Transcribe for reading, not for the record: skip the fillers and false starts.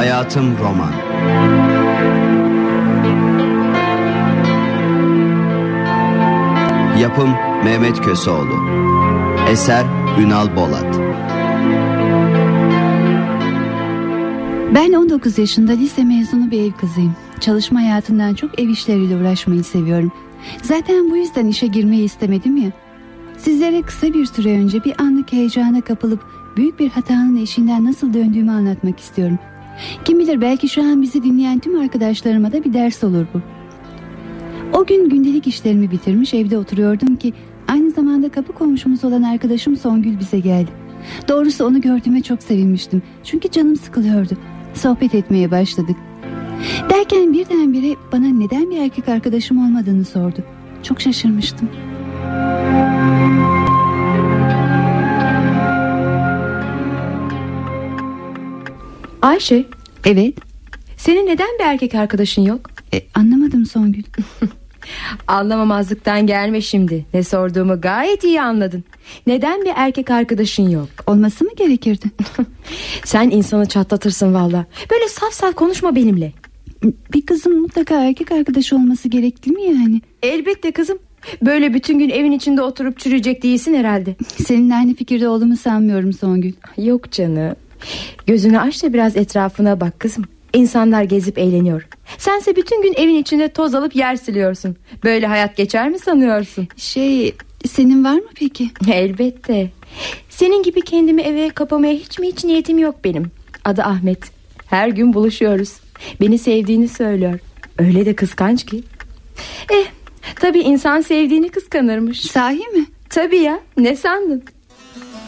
Hayatım roman. Yapım Mehmet Köseoğlu. Eser Ünal Bolat. Ben 19 yaşında lise mezunu bir ev kızıyım. Çalışma hayatından çok ev işleriyle uğraşmayı seviyorum. Zaten bu yüzden işe girmeyi istemedim ya. Sizlere kısa bir süre önce bir anlık heyecana kapılıp büyük bir hatanın eşiğinden nasıl döndüğümü anlatmak istiyorum. Kim bilir, belki şu an bizi dinleyen tüm arkadaşlarıma da bir ders olur bu. O gün gündelik işlerimi bitirmiş evde oturuyordum ki aynı zamanda kapı komşumuz olan arkadaşım Songül bize geldi. Doğrusu onu gördüğüme çok sevinmiştim. Çünkü canım sıkılıyordu. Sohbet etmeye başladık. Derken birdenbire bana neden bir erkek arkadaşım olmadığını sordu. Çok şaşırmıştım. Ayşe. Evet. Senin neden bir erkek arkadaşın yok? Anlamadım Songül. Anlamamazlıktan gelme şimdi. Ne sorduğumu gayet iyi anladın. Neden bir erkek arkadaşın yok? Olması mı gerekirdi? Sen insanı çatlatırsın valla. Böyle saf saf konuşma benimle. Bir kızın mutlaka erkek arkadaşı olması gerekli mi yani? Elbette kızım. Böyle bütün gün evin içinde oturup çürüyecek değilsin herhalde. Seninle aynı fikirde olduğumu sanmıyorum Songül. Yok canım. Gözünü aç da biraz etrafına bak kızım. İnsanlar gezip eğleniyor. Sense bütün gün evin içinde toz alıp yer siliyorsun. Böyle hayat geçer mi sanıyorsun? Senin var mı peki? Elbette. Senin gibi kendimi eve kapamaya hiç niyetim yok benim. Adı Ahmet. Her gün buluşuyoruz. Beni sevdiğini söylüyor. Öyle de kıskanç ki. Tabii insan sevdiğini kıskanırmış. Sahi mi? Tabii ya, ne sandın?